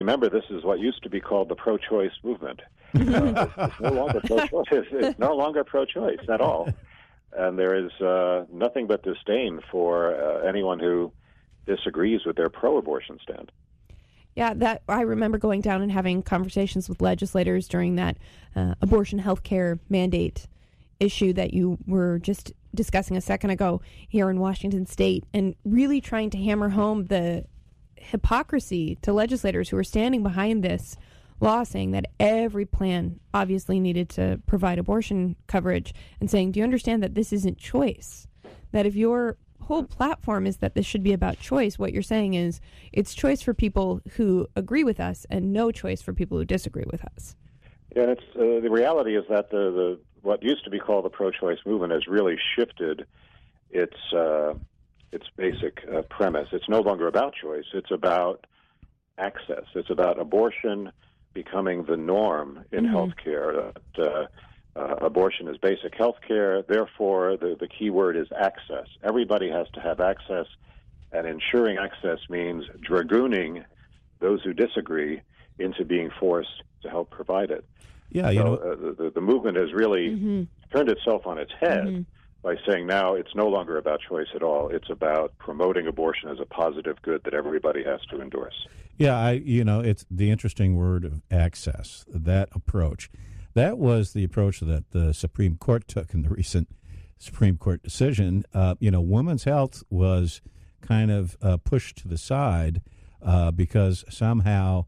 remember, this is what used to be called the pro-choice movement. It's no longer pro-choice. It's no longer pro-choice at all. And there is nothing but disdain for anyone who disagrees with their pro-abortion stand. Yeah, that I remember going down and having conversations with legislators during that abortion health care mandate issue that you were just discussing a second ago here in Washington State, and really trying to hammer home the hypocrisy to legislators who are standing behind this law, saying that every plan obviously needed to provide abortion coverage, and saying, do you understand that this isn't choice? That if your whole platform is that this should be about choice, what you're saying is it's choice for people who agree with us and no choice for people who disagree with us. Yeah, and it's the reality is that the what used to be called the pro-choice movement has really shifted its basic premise. It's no longer about choice. It's about access. It's about abortion becoming the norm in healthcare. Abortion is basic health care. Therefore, the key word is access. Everybody has to have access, and ensuring access means dragooning those who disagree into being forced to help provide it. Yeah, the movement has really turned itself on its head by saying now it's no longer about choice at all. It's about promoting abortion as a positive good that everybody has to endorse. Yeah, it's the interesting word of access, that approach. That was the approach that the Supreme Court took in the recent Supreme Court decision. Women's health was kind of pushed to the side because somehow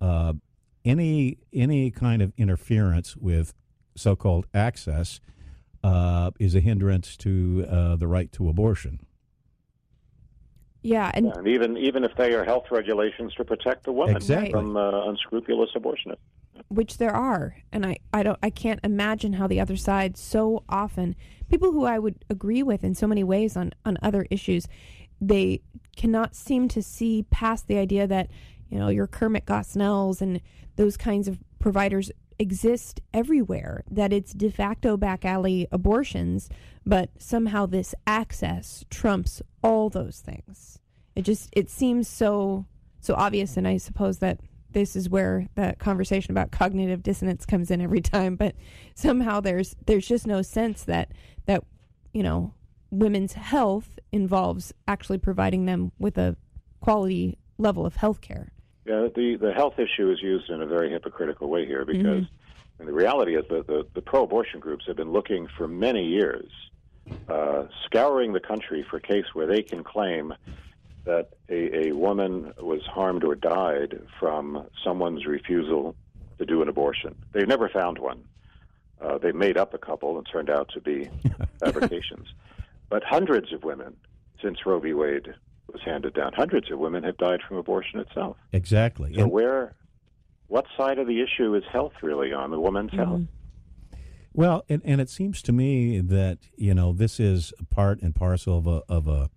any kind of interference with so-called access is a hindrance to the right to abortion. Yeah, and even if they are health regulations to protect the woman from unscrupulous abortionists, which there are, and I can't imagine how the other side so often, people who I would agree with in so many ways on other issues, they cannot seem to see past the idea that your Kermit Gosnells and those kinds of providers exist everywhere, that it's de facto back alley abortions, but somehow this access trumps all those things. It seems so obvious, and I suppose that this is where the conversation about cognitive dissonance comes in every time, but somehow there's just no sense that women's health involves actually providing them with a quality level of health care. Yeah, the health issue is used in a very hypocritical way here because the reality is that the pro-abortion groups have been looking for many years, scouring the country for a case where they can claim that a woman was harmed or died from someone's refusal to do an abortion. They've never found one. They made up a couple and turned out to be fabrications. But hundreds of women, since Roe v. Wade was handed down, hundreds of women have died from abortion itself. Exactly. So what side of the issue is health really on, the woman's health? Well, and it seems to me that, this is part and parcel of a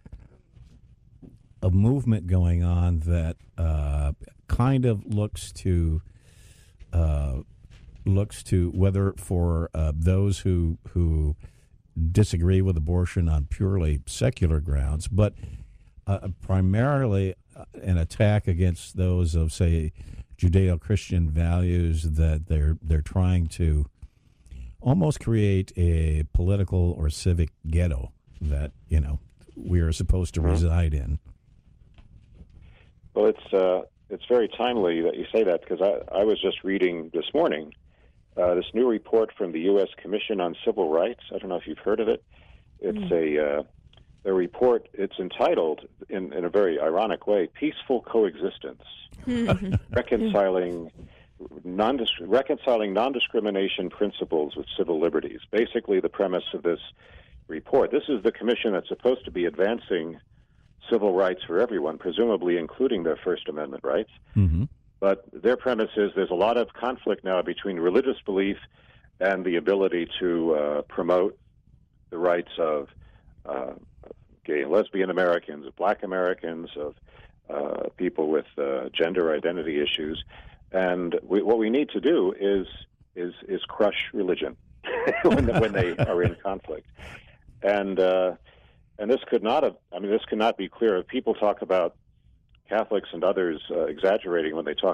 movement going on that kind of looks to whether for those who disagree with abortion on purely secular grounds, but primarily an attack against those of, say, Judeo-Christian values, that they're trying to almost create a political or civic ghetto that we are supposed to reside in. Well, it's very timely that you say that, because I was just reading this morning this new report from the U.S. Commission on Civil Rights. I don't know if you've heard of it. It's a report. It's entitled, in a very ironic way, "Peaceful Coexistence: Reconciling non-discrimination principles with civil liberties." Basically, the premise of this report. This is the commission that's supposed to be advancing civil rights for everyone, presumably including their First Amendment rights. But their premise is there's a lot of conflict now between religious belief and the ability to promote the rights of gay and lesbian Americans, of black Americans, of people with gender identity issues. And what we need to do is crush religion when they are in conflict. And this could not be clearer. People talk about Catholics and others exaggerating when they talk